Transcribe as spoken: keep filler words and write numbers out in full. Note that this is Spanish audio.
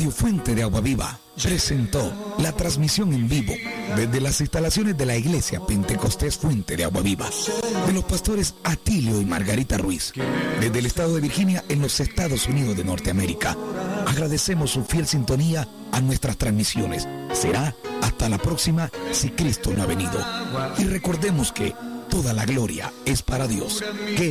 Radio Fuente de Agua Viva presentó la transmisión en vivo desde las instalaciones de la Iglesia Pentecostés Fuente de Agua Viva, de los pastores Atilio y Margarita Ruiz, desde el estado de Virginia en los Estados Unidos de Norteamérica. Agradecemos su fiel sintonía a nuestras transmisiones. Será hasta la próxima si Cristo no ha venido. Y recordemos que toda la gloria es para Dios. Que